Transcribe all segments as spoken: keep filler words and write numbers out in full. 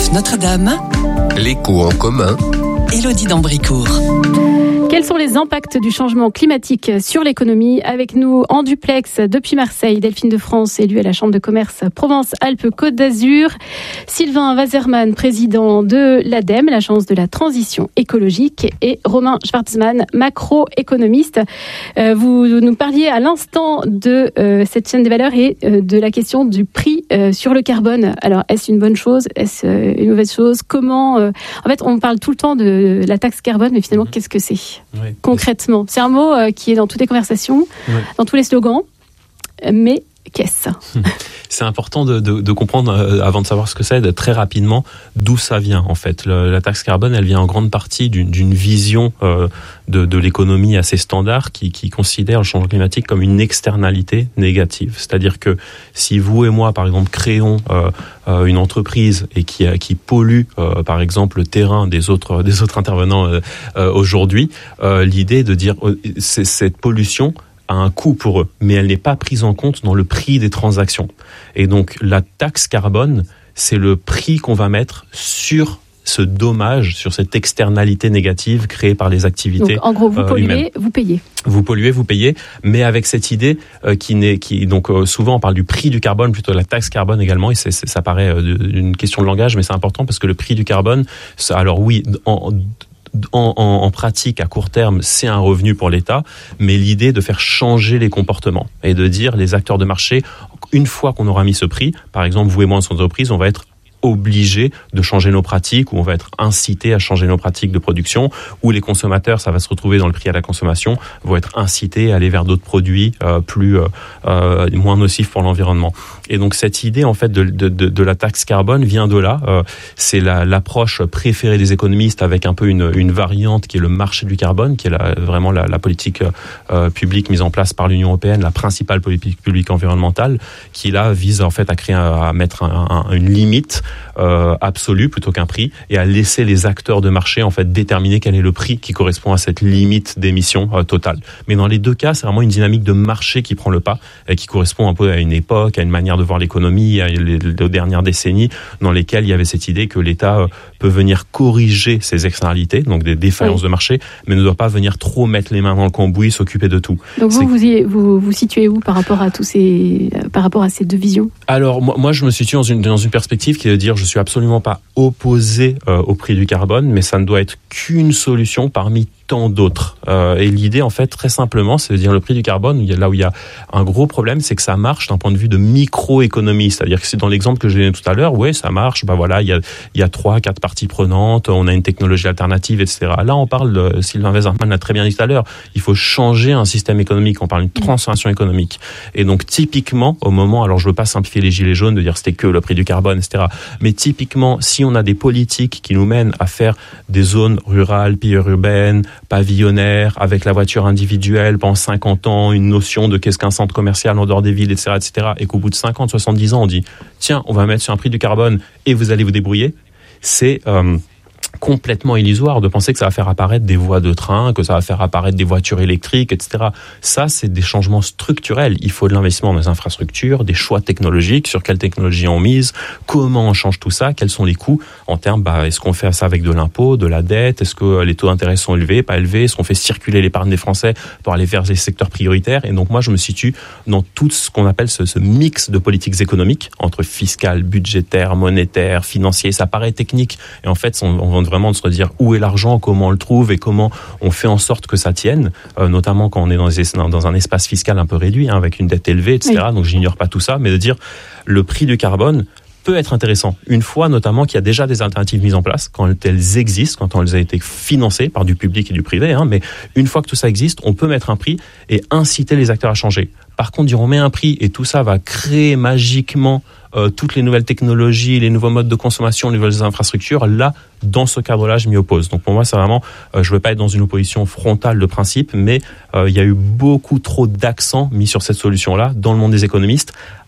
F Notre-Dame. L'écho en commun. Élodie d'Ambricourt. Quels sont les impacts du changement climatique sur l'économie ? Avec nous en duplex depuis Marseille, Delphine de France, élue à la Chambre de commerce Provence-Alpes-Côte d'Azur, Sylvain Wasserman, président de l'ADEME, l'Agence de la transition écologique, et Romain Schwarzmann, macroéconomiste. Euh, vous nous parliez à l'instant de euh, cette chaîne des valeurs et euh, de la question du prix euh, sur le carbone. Alors, est-ce une bonne chose ? Est-ce euh, une mauvaise chose ? Comment euh... En fait, on parle tout le temps de la taxe carbone, mais finalement, mmh. qu'est-ce que c'est ? Oui. Concrètement, c'est un mot euh, qui est dans toutes les conversations, oui. dans tous les slogans, mais qu'est-ce ? C'est important de, de, de comprendre, euh, avant de savoir ce que c'est, de, très rapidement d'où ça vient en fait. Le, la taxe carbone, elle vient en grande partie d'une, d'une vision euh, de, de l'économie assez standard qui, qui considère le changement climatique comme une externalité négative. C'est-à-dire que si vous et moi, par exemple, créons euh, euh, une entreprise et qui, qui pollue, euh, par exemple, le terrain des autres, des autres intervenants euh, euh, aujourd'hui, euh, l'idée est de dire euh, c'est, cette pollution a un coût pour eux, mais elle n'est pas prise en compte dans le prix des transactions. Et donc, la taxe carbone, c'est le prix qu'on va mettre sur ce dommage, sur cette externalité négative créée par les activités humaines. Donc, en gros, vous polluez, euh, vous payez. Vous polluez, vous payez, mais avec cette idée euh, qui n'est, qui donc euh, souvent on parle du prix du carbone, plutôt de la taxe carbone également, et c'est, c'est, ça paraît euh, d'une question de langage, mais c'est important parce que le prix du carbone, ça, alors oui, en En, en, en pratique, à court terme, c'est un revenu pour l'État, mais l'idée de faire changer les comportements et de dire les acteurs de marché, une fois qu'on aura mis ce prix, par exemple, vous et moi en entreprise, on va être obligés de changer nos pratiques, ou on va être incités à changer nos pratiques de production, ou les consommateurs, ça va se retrouver dans le prix à la consommation, vont être incités à aller vers d'autres produits euh, plus euh, euh, moins nocifs pour l'environnement. Et donc cette idée en fait de, de, de, de la taxe carbone vient de là. Euh, c'est la, l'approche préférée des économistes avec un peu une, une variante qui est le marché du carbone, qui est la, vraiment la, la politique euh, publique mise en place par l'Union européenne, la principale politique publique environnementale, qui là vise en fait à créer, à mettre un, un, une limite Euh, absolu plutôt qu'un prix, et à laisser les acteurs de marché en fait déterminer quel est le prix qui correspond à cette limite d'émission euh, totale. Mais dans les deux cas, c'est vraiment une dynamique de marché qui prend le pas et qui correspond un peu à une époque, à une manière de voir l'économie, à les, les dernières décennies dans lesquelles il y avait cette idée que l'État euh, peut venir corriger ses externalités, donc des défaillances oui. de marché, mais ne doit pas venir trop mettre les mains dans le cambouis, s'occuper de tout. Donc vous, vous, y, vous vous situez où par rapport à tous ces, par rapport à ces deux visions ? Alors moi, moi je me situe dans une dans une perspective qui est de dire je suis absolument pas opposé euh, au prix du carbone, mais ça ne doit être qu'une solution parmi tant d'autres. Euh, et l'idée, en fait, très simplement, c'est de dire le prix du carbone, là où il y a un gros problème, c'est que ça marche d'un point de vue de microéconomie. C'est-à-dire que c'est dans l'exemple que j'ai donné tout à l'heure, ouais, ça marche, bah voilà, il y a, il y a trois, quatre parties prenantes, on a une technologie alternative, et cetera. Là, on parle de, Sylvain Wasserman l'a très bien dit tout à l'heure, il faut changer un système économique, on parle d'une transformation économique. Et donc, typiquement, au moment, alors je veux pas simplifier les gilets jaunes, de dire c'était que le prix du carbone, et cetera. Mais typiquement, si on a des politiques qui nous mènent à faire des zones rurales, périurbaines, pavillonnaire, avec la voiture individuelle pendant cinquante ans, une notion de qu'est-ce qu'un centre commercial en dehors des villes, et cetera, et cetera, et qu'au bout de cinquante, soixante-dix ans, on dit tiens, on va mettre sur un prix du carbone et vous allez vous débrouiller, c'est euh, complètement illusoire de penser que ça va faire apparaître des voies de train, que ça va faire apparaître des voitures électriques, et cetera. Ça, c'est des changements structurels. Il faut de l'investissement dans les infrastructures, des choix technologiques, sur quelle technologie on mise, comment on change tout ça, quels sont les coûts en termes, bah, est-ce qu'on fait ça avec de l'impôt, de la dette, est-ce que les taux d'intérêt sont élevés, pas élevés, est-ce qu'on fait circuler l'épargne des Français pour aller vers les secteurs prioritaires. Et donc moi, je me situe dans tout ce qu'on appelle ce, ce mix de politiques économiques, entre fiscal, budgétaire, monétaire, financier. Ça paraît technique, et en fait, on, on vraiment de se dire où est l'argent, comment on le trouve et comment on fait en sorte que ça tienne, euh, notamment quand on est dans, des, dans un espace fiscal un peu réduit, hein, avec une dette élevée, et cetera. Oui. Donc j'ignore pas tout ça, mais de dire le prix du carbone peut être intéressant, une fois notamment qu'il y a déjà des alternatives mises en place, quand elles existent, quand elles ont été financées par du public et du privé, hein, mais une fois que tout ça existe, on peut mettre un prix et inciter les acteurs à changer. Par contre, dire on met un prix et tout ça va créer magiquement euh, toutes les nouvelles technologies, les nouveaux modes de consommation, les nouvelles infrastructures, là, dans ce cadre-là, je m'y oppose. Donc pour moi, c'est vraiment, euh, je ne veux pas être dans une opposition frontale de principe, mais euh, il y a eu beaucoup trop d'accent mis sur cette solution-là dans le monde des économistes,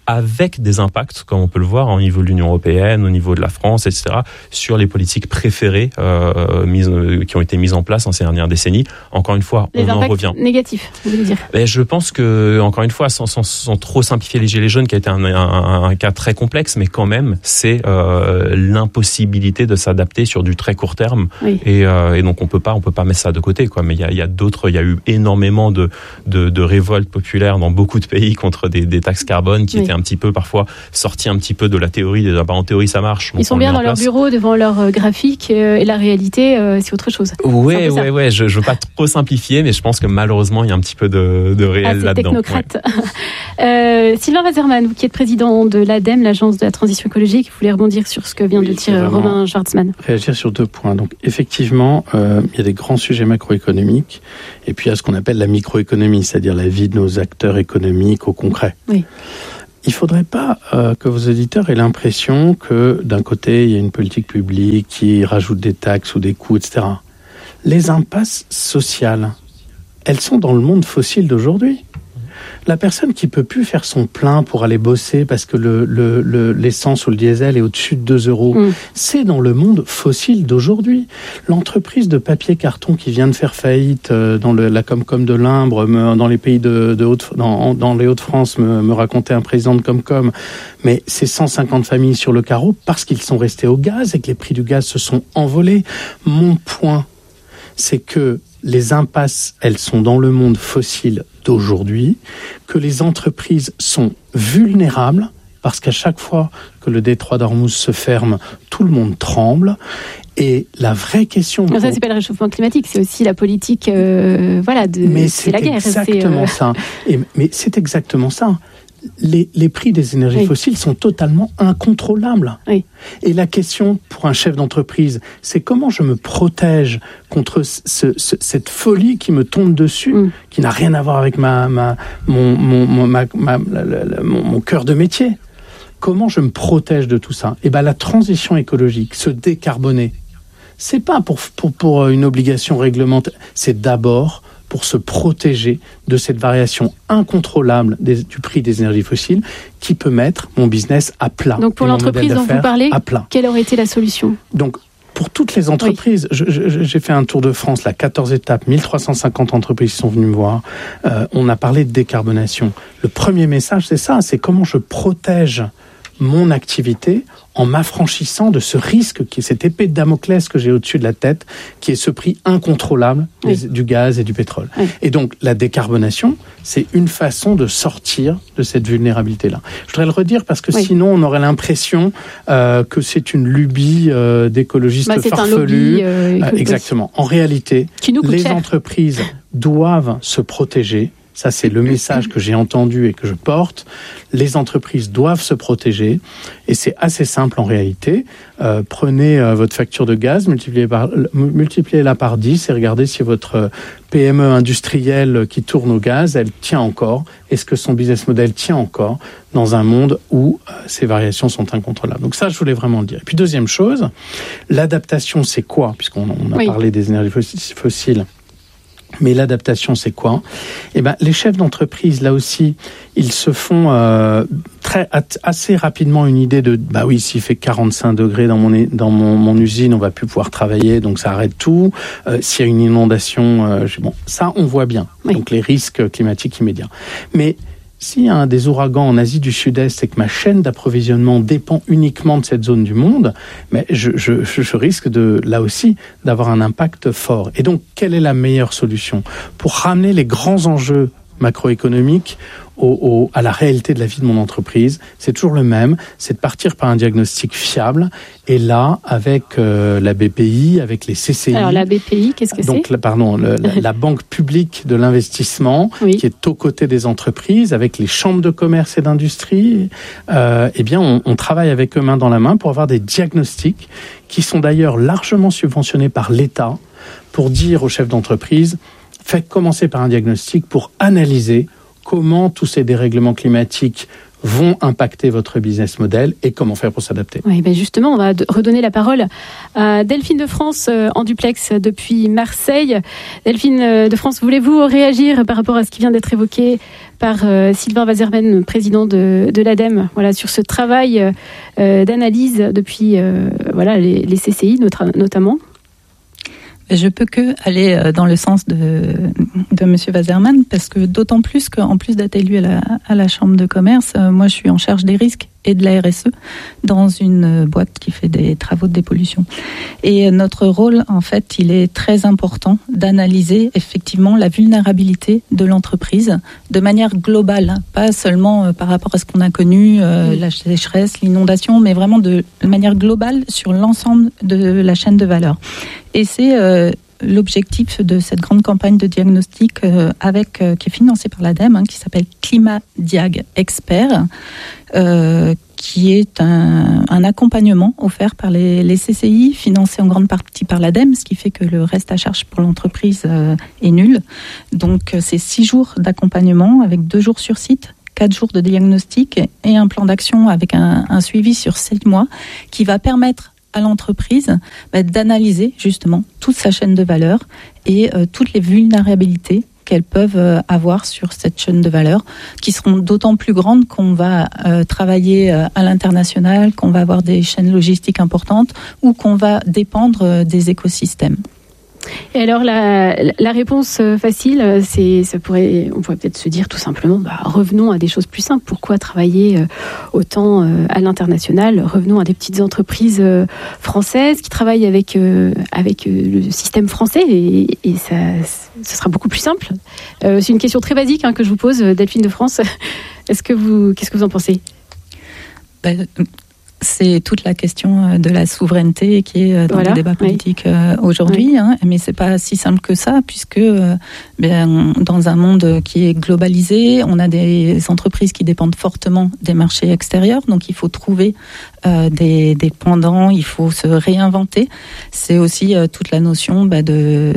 avec des impacts, comme on peut le voir au niveau de l'Union européenne, au niveau de la France, et cetera, sur les politiques préférées euh, mises, euh, qui ont été mises en place en ces dernières décennies. Encore une fois, les on en revient. Négatifs, vous voulez dire? Mais je pense que, encore une fois, sans, sans, sans trop simplifier les Gilets jaunes, qui a été un, un, un cas très complexe, mais quand même, c'est euh, l'impossibilité de s'adapter sur du très court terme. Oui. Et, euh, et donc on peut pas, on peut pas mettre ça de côté, quoi. Mais il y a, il y a d'autres, il y a eu énormément de, de, de révoltes populaires dans beaucoup de pays contre des, des taxes carbone qui oui. étaient un petit peu parfois sorties un petit peu de la théorie. Bah, en théorie, ça marche. Ils sont bien dans leur bureau devant leur graphique euh, et la réalité, euh, c'est autre chose. Ouais, ouais, ouais. Je, je veux pas trop simplifier, mais je pense que malheureusement, il y a un petit peu de, de réel ah, là-dedans. Technocrate. Ouais. euh, Sylvain Waserman, vous qui êtes président de l'ADEME, l'Agence de la transition écologique, vous voulez rebondir sur ce que vient oui, de dire Romain Schwartzmann. Réagir sur deux points. Donc, effectivement, euh, il y a des grands sujets macroéconomiques, et puis il y a ce qu'on appelle la microéconomie, c'est-à-dire la vie de nos acteurs économiques au concret. Oui. Il ne faudrait pas euh, que vos auditeurs aient l'impression que, d'un côté, il y a une politique publique qui rajoute des taxes ou des coûts, et cetera. Les impasses sociales, elles sont dans le monde fossile d'aujourd'hui. La personne qui peut plus faire son plein pour aller bosser parce que le, le, le, l'essence ou le diesel est au-dessus de deux euros, mmh. c'est dans le monde fossile d'aujourd'hui. L'entreprise de papier-carton qui vient de faire faillite dans le, la Comcom de Limbre, me, dans les pays de, de Haute, dans, dans les Hauts-de-France, me, me racontait un président de Comcom, mais c'est cent cinquante familles sur le carreau parce qu'ils sont restés au gaz et que les prix du gaz se sont envolés. Mon point, c'est que les impasses, elles sont dans le monde fossile d'aujourd'hui, que les entreprises sont vulnérables, parce qu'à chaque fois que le détroit d'Ormuz se ferme, tout le monde tremble. Et la vraie question... Non, ça, c'est pas le réchauffement climatique, c'est aussi la politique, euh, voilà, de, mais c'est, c'est la guerre. C'est exactement ça. Et, mais c'est exactement ça. Les, les prix des énergies oui. fossiles sont totalement incontrôlables. Oui. Et la question pour un chef d'entreprise, c'est comment je me protège contre ce, ce, cette folie qui me tombe dessus, mm. qui n'a rien à voir avec ma, ma, mon, mon, mon, ma, ma, la, la, la, mon, mon cœur de métier. Comment je me protège de tout ça ? Eh ben, la transition écologique, se décarboner, c'est pas pour, pour, pour une obligation réglementaire, c'est d'abord pour se protéger de cette variation incontrôlable des, du prix des énergies fossiles qui peut mettre mon business à plat. Donc pour l'entreprise dont vous parlez, quelle aurait été la solution ? Donc pour toutes les entreprises, oui. je, je, j'ai fait un tour de France, là, quatorze étapes, mille trois cent cinquante entreprises sont venues me voir. Euh, on a parlé de décarbonation. Le premier message, c'est ça, c'est comment je protège mon activité en m'affranchissant de ce risque, qui est cette épée de Damoclès que j'ai au-dessus de la tête, qui est ce prix incontrôlable oui. des, du gaz et du pétrole. Oui. Et donc, la décarbonation, c'est une façon de sortir de cette vulnérabilité-là. Je voudrais le redire parce que oui. sinon, on aurait l'impression euh, que c'est une lubie euh, d'écologistes bah, farfelus. Euh, euh, exactement. En réalité, les cher. entreprises doivent se protéger. Ça, c'est le message que j'ai entendu et que je porte. Les entreprises doivent se protéger et c'est assez simple en réalité. Euh, prenez euh, votre facture de gaz, multipliez par, multipliez-la par dix et regardez si votre P M E industrielle qui tourne au gaz, elle tient encore. Est-ce que son business model tient encore dans un monde où euh, ces variations sont incontrôlables ? Donc ça, je voulais vraiment le dire. Et puis deuxième chose, l'adaptation, c'est quoi ? Puisqu'on on a oui. parlé des énergies fossiles. Mais l'adaptation, c'est quoi ? Eh ben, les chefs d'entreprise, là aussi, ils se font euh, très assez rapidement une idée de bah oui, s'il fait quarante-cinq degrés dans mon dans mon, mon usine, on va plus pouvoir travailler, donc ça arrête tout. Euh, s'il y a une inondation, euh, bon, ça on voit bien. Oui. Donc les risques climatiques immédiats. Mais s'il y a un des ouragans en Asie du Sud-Est et que ma chaîne d'approvisionnement dépend uniquement de cette zone du monde, mais je, je, je risque de, là aussi d'avoir un impact fort. Et donc, quelle est la meilleure solution pour ramener les grands enjeux macroéconomiques au, au, à la réalité de la vie de mon entreprise? C'est toujours le même, c'est de partir par un diagnostic fiable. Et là, avec euh, la B P I, avec les C C I... Alors la B P I, qu'est-ce que donc, c'est ? Pardon, le, la, la Banque publique de l'investissement, oui. qui est aux côtés des entreprises, avec les chambres de commerce et d'industrie, euh, eh bien, on, on travaille avec eux main dans la main pour avoir des diagnostics qui sont d'ailleurs largement subventionnés par l'État pour dire aux chefs d'entreprise, faites commencer par un diagnostic pour analyser comment tous ces dérèglements climatiques vont impacter votre business model et comment faire pour s'adapter. Oui, ben justement, on va redonner la parole à Delphine de France en duplex depuis Marseille. Delphine de France, voulez-vous réagir par rapport à ce qui vient d'être évoqué par euh, Sylvain Waserman, président de, de l'ADEME, voilà, sur ce travail euh, d'analyse depuis euh, voilà, les, les C C I not- notamment? Je peux que aller dans le sens de, de Monsieur Waserman, parce que d'autant plus qu'en plus d'être élu à la, à la Chambre de commerce, moi je suis en charge des risques et de la R S E dans une boîte qui fait des travaux de dépollution. Et notre rôle, en fait, il est très important d'analyser effectivement la vulnérabilité de l'entreprise de manière globale, pas seulement par rapport à ce qu'on a connu, euh, la sécheresse, l'inondation, mais vraiment de, de manière globale sur l'ensemble de la chaîne de valeur. Et c'est euh, l'objectif de cette grande campagne de diagnostic euh, avec, euh, qui est financée par l'ADEME, hein, qui s'appelle Climat Diag Expert, euh, qui est un, un accompagnement offert par les, les C C I, financé en grande partie par l'ADEME, ce qui fait que le reste à charge pour l'entreprise euh, est nul. Donc c'est six jours d'accompagnement avec deux jours sur site, quatre jours de diagnostic et un plan d'action avec un, un suivi sur sept mois qui va permettre à l'entreprise bah, d'analyser justement toute sa chaîne de valeur et euh, toutes les vulnérabilités qu'elles peuvent euh, avoir sur cette chaîne de valeur, qui seront d'autant plus grandes qu'on va euh, travailler euh, à l'international, qu'on va avoir des chaînes logistiques importantes ou qu'on va dépendre euh, des écosystèmes. Et alors la, la réponse facile, c'est, ça pourrait, on pourrait peut-être se dire tout simplement, bah, revenons à des choses plus simples. Pourquoi travailler autant à l'international? Revenons à des petites entreprises françaises qui travaillent avec avec le système français et, et ça, ce sera beaucoup plus simple. Euh, c'est une question très basique hein, que je vous pose, Delphine de France. Est-ce que vous, qu'est-ce que vous en pensez? Ben, c'est toute la question de la souveraineté qui est dans voilà, le débat politique oui. aujourd'hui, oui. hein, mais c'est pas si simple que ça, puisque ben, dans un monde qui est globalisé, on a des entreprises qui dépendent fortement des marchés extérieurs, donc il faut trouver euh, des, des pendants, il faut se réinventer. C'est aussi euh, toute la notion bah, de,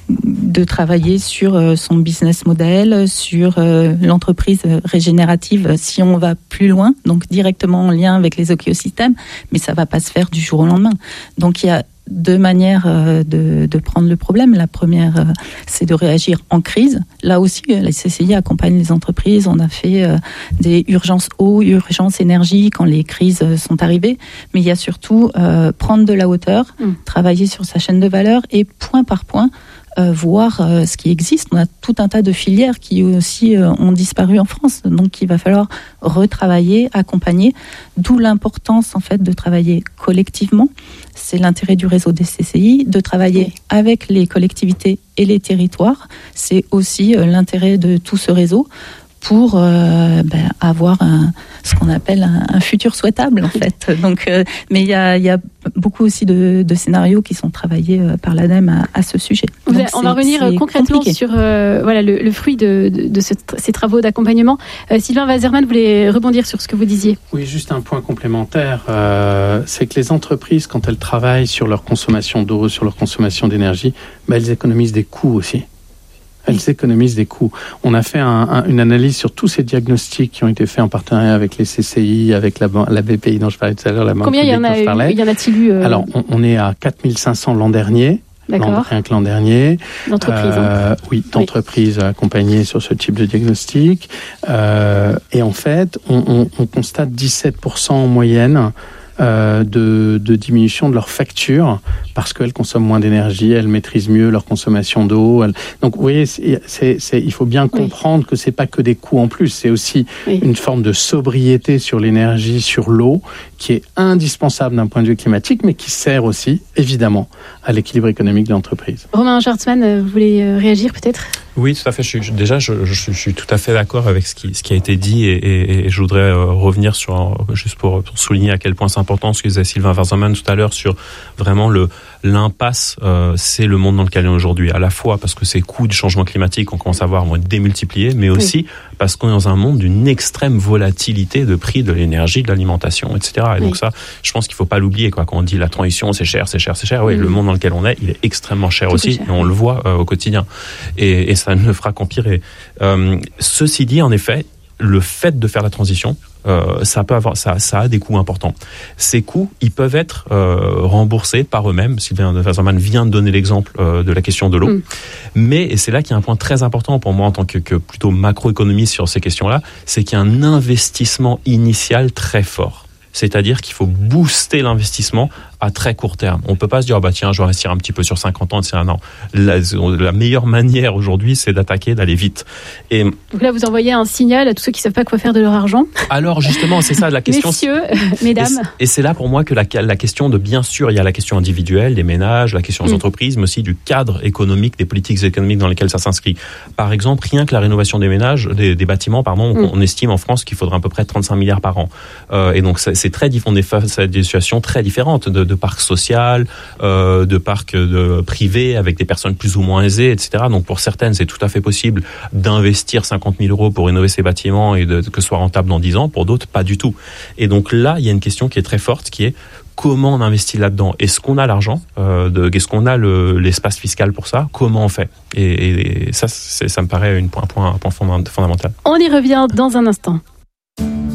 de travailler sur euh, son business model, sur euh, l'entreprise régénérative si on va plus loin, donc directement en lien avec les écosystèmes, mais ça va pas se faire du jour au lendemain. Donc il y a deux manières de, de prendre le problème. La première, c'est de réagir en crise. Là aussi, la C C I accompagne les entreprises. On a fait des urgences eau, urgences énergie quand les crises sont arrivées. Mais il y a surtout euh, prendre de la hauteur, mmh. travailler sur sa chaîne de valeur et point par point, Euh, voir euh, ce qui existe. On a tout un tas de filières qui aussi euh, ont disparu en France, donc il va falloir retravailler, accompagner, d'où l'importance en fait de travailler collectivement. C'est l'intérêt du réseau des C C I, de travailler oui. avec les collectivités et les territoires. C'est aussi euh, l'intérêt de tout ce réseau pour euh, ben, avoir un, ce qu'on appelle un, un futur souhaitable en fait. Donc, euh, mais il y a, y a beaucoup aussi de, de scénarios qui sont travaillés euh, par l'ADEME à, à ce sujet. Donc, on va revenir concrètement compliqué. sur euh, voilà le, le fruit de, de, de ce, ces travaux d'accompagnement. Euh, Sylvain Waserman voulait rebondir sur ce que vous disiez. Oui, juste un point complémentaire, euh, c'est que les entreprises, quand elles travaillent sur leur consommation d'eau, sur leur consommation d'énergie, ben, elles économisent des coûts aussi. Elles économisent des coûts. On a fait un, un, une analyse sur tous ces diagnostics qui ont été faits en partenariat avec les C C I, avec la, la B P I dont je parlais tout à l'heure, la banque Combien il y en a, il y en a-t-il eu euh... Alors, on, on est à quatre mille cinq cents l'an dernier. D'accord. Rien que l'an dernier. D'entreprises. Euh, hein. Oui, d'entreprises oui. accompagnées sur ce type de diagnostic. Euh, et en fait, on, on, on constate dix-sept pour cent en moyenne Euh, de, de diminution de leur facture parce qu'elles consomment moins d'énergie, elles maîtrisent mieux leur consommation d'eau. Elles... Donc, vous voyez, c'est, c'est, c'est, il faut bien comprendre oui. que c'est pas que des coûts en plus, c'est aussi oui. une forme de sobriété sur l'énergie, sur l'eau, qui est indispensable d'un point de vue climatique, mais qui sert aussi, évidemment, à l'équilibre économique de l'entreprise. Romain Schwartzmann, vous voulez réagir peut-être ? Oui, tout à fait. Je suis, déjà, je, je, je suis tout à fait d'accord avec ce qui, ce qui a été dit et, et, et je voudrais euh, revenir sur, juste pour, pour souligner à quel point c'est important ce que disait Sylvain Waserman tout à l'heure sur vraiment le, l'impasse, euh, c'est le monde dans lequel on est aujourd'hui. À la fois parce que ces coûts du changement climatique, on commence à voir, vont être démultipliés, mais aussi oui. parce qu'on est dans un monde d'une extrême volatilité de prix de l'énergie, de l'alimentation, et cetera. Et oui. donc ça, je pense qu'il ne faut pas l'oublier, quoi. Quand on dit la transition, c'est cher, c'est cher, c'est cher. Oui, mmh. le monde dans lequel on est, il est extrêmement cher Tout aussi, cher. Et on le voit euh, au quotidien. Et, et ça ne fera qu'empirer. Euh, ceci dit, en effet, le fait de faire la transition, euh, ça peut avoir, ça, ça a des coûts importants. Ces coûts, ils peuvent être euh, remboursés par eux-mêmes. Sylvain Wasserman vient de donner l'exemple euh, de la question de l'eau. Mmh. Mais, et c'est là qu'il y a un point très important pour moi en tant que, que plutôt macroéconomiste sur ces questions-là, c'est qu'il y a un investissement initial très fort. C'est-à-dire qu'il faut booster l'investissement à très court terme. On ne peut pas se dire, bah tiens, je vais investir un petit peu sur cinquante ans, et cetera. Non. La, la meilleure manière aujourd'hui, c'est d'attaquer, d'aller vite. Et donc là, vous envoyez un signal à tous ceux qui ne savent pas quoi faire de leur argent. Alors justement, c'est ça la question. Messieurs, mesdames. Et c'est là pour moi que la, la question de, bien sûr, il y a la question individuelle, des ménages, la question des mmh. entreprises, mais aussi du cadre économique, des politiques économiques dans lesquelles ça s'inscrit. Par exemple, rien que la rénovation des ménages, des, des bâtiments, pardon, mmh. on estime en France qu'il faudrait à peu près trente-cinq milliards par an. Euh, et donc, c'est, c'est très, on est face à des situations très différentes de, de parcs social, euh, de parcs de, privés avec des personnes plus ou moins aisées, et cetera. Donc pour certaines, c'est tout à fait possible d'investir cinquante mille euros pour rénover ces bâtiments et de, que ce soit rentable dans dix ans. Pour d'autres, pas du tout. Et donc là, il y a une question qui est très forte, qui est comment on investit là-dedans ? Est-ce qu'on a l'argent euh, de, Est-ce qu'on a le, l'espace fiscal pour ça ? Comment on fait ? et, et ça, c'est, ça me paraît une, un point, un point fondamental. On y revient dans un instant.